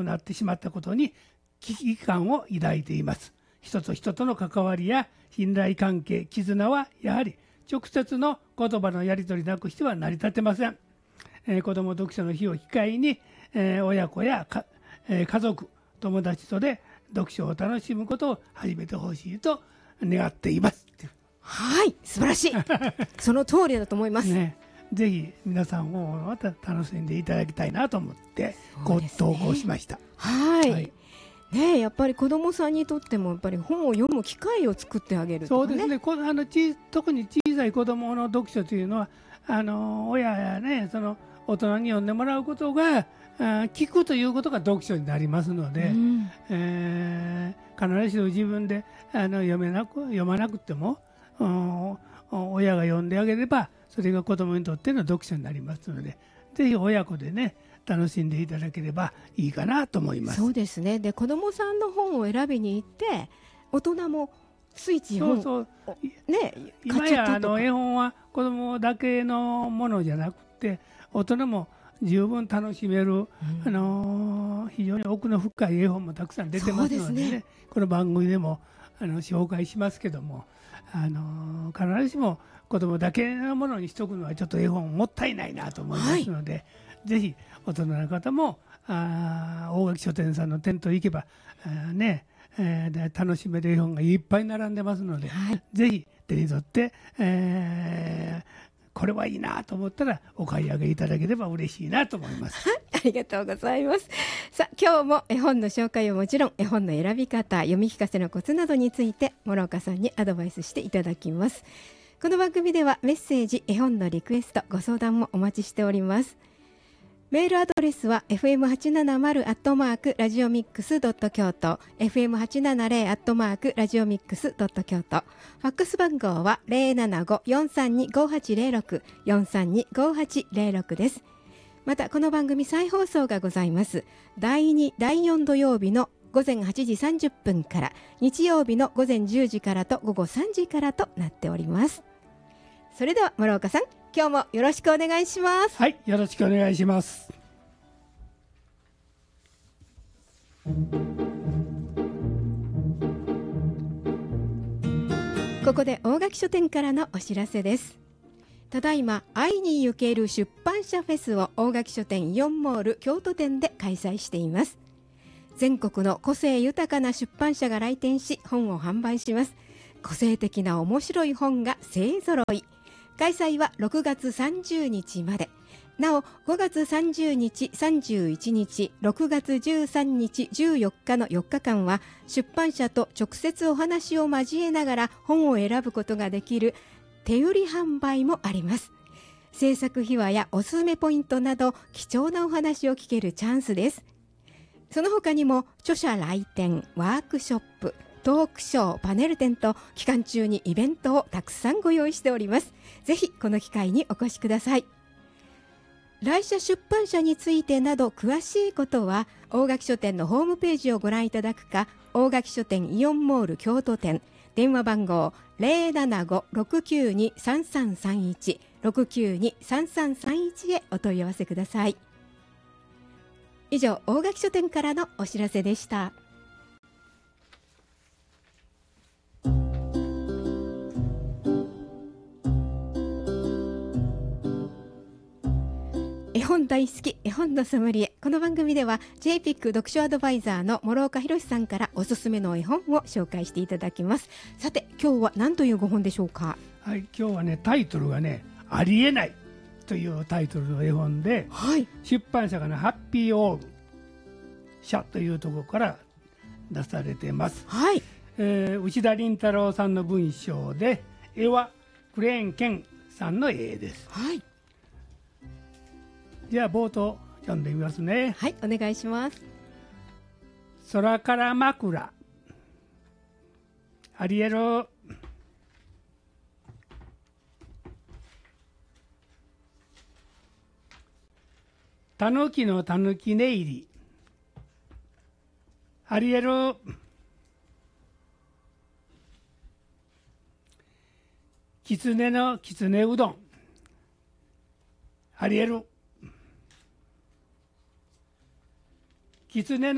なってしまったことに危機感を抱いています。人と人との関わりや信頼関係、絆はやはり直接の言葉のやり取りなくしては成り立てません。子ども読書の日を機会に、親子や家族、友達とで読書を楽しむことを始めてほしいと願っています。 はい、素晴らしいその通りだと思います、 ね、ぜひ皆さんもまた楽しんでいただきたいなと思ってご投稿しました。 はい、ね、やっぱり子どもさんにとってもやっぱり本を読む機会を作ってあげるとか、ね、 そうですね。特に小さい子どもの読書というのは親やね、その大人に読んでもらうことが聞くということが読書になりますので、必ずしも自分で読まなくても親が読んであげればそれが子どもにとっての読書になりますので、ぜひ親子でね楽しんでいただければいいかなと思います。 そうですね。で子どもさんの本を選びに行って大人もついつい本そうね、 今や絵本は子どもだけのものじゃなくて大人も十分楽しめる、非常に奥の深い絵本もたくさん出てますのでね、この番組でも紹介しますけども、必ずしも子どもだけのものにしとくのはちょっと絵本もったいないなと思いますので、ぜひ大人の方も大垣書店さんの店頭行けば楽しめる絵本がいっぱい並んでますので、ぜひ手に取って、これはいいなと思ったらお買い上げいただければ嬉しいなと思います。 ありがとうございます。さあ今日も絵本の紹介はもちろん絵本の選び方、読み聞かせのコツなどについて諸岡さんにアドバイスしていただきます。この番組ではメッセージ、絵本のリクエスト、ご相談もお待ちしております。メールアドレスは fm870@radiomix.kyoto fm870@radiomix.kyoto ファックス番号は 075-432-5806 432-5806 です。またこの番組再放送がございます。第2、第4土曜日の午前8時30分から日曜日の午前10時からと午後3時からとなっております。それでは諸岡さん、今日もよろしくお願いします。 はい、よろしくお願いします。 ここで大垣書店からのお知らせです。ただいま会いに行ける出版社フェスを大垣書店イオンモール京都店で開催しています。全国の個性豊かな出版社が来店し本を販売します。個性的な面白い本が勢ぞろい。開催は6月30日まで。なお5月30日、31日、6月13日、14日の4日間は出版社と直接お話を交えながら本を選ぶことができる手売り販売もあります。制作秘話やおすすめポイントなど貴重なお話を聞けるチャンスです。その他にも著者来店、ワークショップ、トークショー、パネル展と期間中にイベントをたくさんご用意しております。ぜひこの機会にお越しください。来社出版社についてなど詳しいことは大垣書店のホームページをご覧いただくか、大垣書店イオンモール京都店電話番号 075-692-3331 692-3331 へお問い合わせください。以上、大垣書店からのお知らせでした。絵本大好き、絵本のソムリエ。この番組では JPIC 読書アドバイザーの諸岡博さんからおすすめの絵本を紹介していただきます。さて今日は何というご本でしょうか？ はい、今日はねタイトルがねありえないというタイトルの絵本で、出版社がねハッピーオール社というところから出されてます。内田倫太郎さんの文章で、絵はクレーンケンさんの絵です。じゃあ冒頭読んでみますね。 はい、お願いします。 空から枕、アリエル。たぬきのたぬき寝入り、アリエル。きつねのきつねうどん、アリエル。きつねの